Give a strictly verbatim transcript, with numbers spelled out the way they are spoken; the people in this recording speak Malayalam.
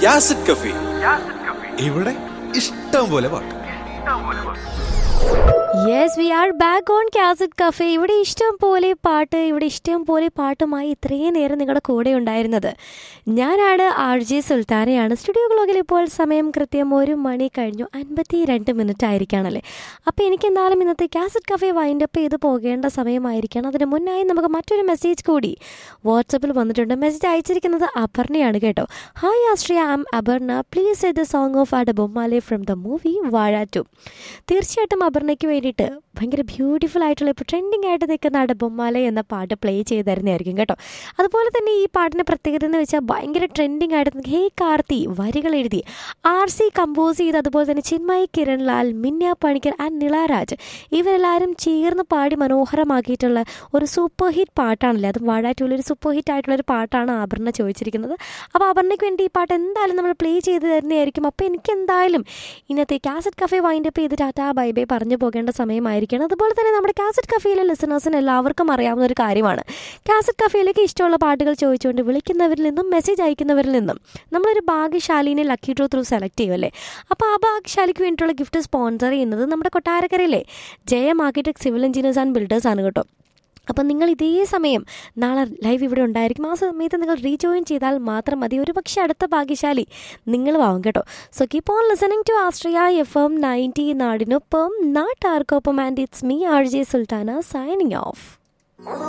യാസിഡ് കഫി. ഇവിടെ ഇഷ്ടം പോലെ പാട്ട്. Yes, V are back on cassette cafe. ഇവിടെ ഇഷ്ടം പോലെ പാട്ട്, ഇവിടെ ഇഷ്ടം പോലെ പാട്ടുമായി ഇത്രയും നേരം നിങ്ങളുടെ കൂടെ ഉണ്ടായിരുന്നത് ഞാനാണ്, ആർ ജെ സുൽത്താനയാണ്. സ്റ്റുഡിയോ ക്ലോക്കിൽ ഇപ്പോൾ സമയം കൃത്യം ഒരു മണി കഴിഞ്ഞു അൻപത്തി രണ്ട് മിനിറ്റ് ആയിരിക്കുകയാണല്ലേ. അപ്പോൾ എനിക്ക് എന്തായാലും ഇന്നത്തെ കാസറ്റ് കഫേ വൈൻഡപ്പ് ചെയ്ത് പോകേണ്ട സമയമായിരിക്കണം. അതിന് മുന്നായി നമുക്ക് മറ്റൊരു മെസ്സേജ് കൂടി വാട്സപ്പിൽ വന്നിട്ടുണ്ട്. മെസ്സേജ് അയച്ചിരിക്കുന്നത് അപർണയാണ് കേട്ടോ. Hi Ashriya, I am Aparna. Please say the song of add ബൊമ്മാലെ from the movie വാഴ ടു. തീർച്ചയായിട്ടും അപർണയ്ക്ക് വേണ്ടിയിട്ട് ഭയങ്കര ബ്യൂട്ടിഫുൾ ആയിട്ടുള്ള ഇപ്പോൾ ട്രെൻഡിങ് ആയിട്ട് നിൽക്കുന്ന അടബൊമ്മാല എന്ന പാട്ട് പ്ലേ ചെയ്ത് തരുന്നതായിരിക്കും കേട്ടോ. അതുപോലെ തന്നെ ഈ പാട്ടിൻ്റെ പ്രത്യേകത എന്ന് വെച്ചാൽ ഭയങ്കര ട്രെൻഡിങ് ആയിട്ട് ഹേ കാർത്തി വരികൾ എഴുതി ആർ സി കമ്പോസ് ചെയ്ത്, അതുപോലെ തന്നെ ചിന്മയി കിരൺലാൽ, മിന്യ പണിക്കർ ആൻഡ് നിളാരാജ് ഇവരെല്ലാവരും ചേർന്ന് പാടി മനോഹരമാക്കിയിട്ടുള്ള ഒരു സൂപ്പർ ഹിറ്റ് പാട്ടാണല്ലേ. അത് വാഴ ടൂവിൽ ഒരു സൂപ്പർ ഹിറ്റ് ആയിട്ടുള്ളൊരു പാട്ടാണ് അപർണ ചോദിച്ചിരിക്കുന്നത്. അപ്പോൾ അപർണയ്ക്ക് വേണ്ടി ഈ പാട്ട് എന്തായാലും നമ്മൾ പ്ലേ ചെയ്ത് തരുന്നതായിരിക്കും. അപ്പോൾ എനിക്ക് എന്തായാലും ഇന്നത്തെ കാസറ്റ് കഫേ വൈൻഡപ്പ് ചെയ്ത് ടാറ്റാ ബൈ ബൈ പറഞ്ഞു പോകേണ്ട സമയമായിരിക്കണം. അതുപോലെ തന്നെ നമ്മുടെ കാസറ്റ് കഫേയിലെ ലിസണേഴ്സിന് എല്ലാവർക്കും അറിയാവുന്ന ഒരു കാര്യമാണ്, കാസറ്റ് കഫേയിലേക്ക് ഇഷ്ടമുള്ള പാട്ടുകൾ ചോദിച്ചുകൊണ്ട് വിളിക്കുന്നവരിൽ നിന്നും മെസ്സേജ് അയക്കുന്നവരിൽ നിന്നും നമ്മളൊരു ഭാഗ്യശാലിനെ ലക്കി ഡ്രോ ത്രൂ സെലക്ട് ചെയ്യുമല്ലേ. അപ്പോൾ ആ ഭാഗ്യശാലിക്ക് വേണ്ടിയിട്ടുള്ള ഗിഫ്റ്റ് സ്പോൺസർ ചെയ്യുന്നത് നമ്മുടെ കൊട്ടാരക്കരയിലെ ജയം architect civil engineers and builders ആണ് കേട്ടോ. അപ്പം നിങ്ങൾ ഇതേ സമയം നാളെ ലൈവ് ഇവിടെ ഉണ്ടായിരിക്കും. ആ സമയത്ത് നിങ്ങൾ റീജോയിൻ ചെയ്താൽ മാത്രം മതി. ഒരു പക്ഷേ അടുത്ത ഭാഗ്യശാലി നിങ്ങളുമാവും കേട്ടോ. So keep on listening to Austria F M ninety, നാടിനൊപ്പം നാട്ടാർക്കൊപ്പം. And it's me R J Sultana signing off.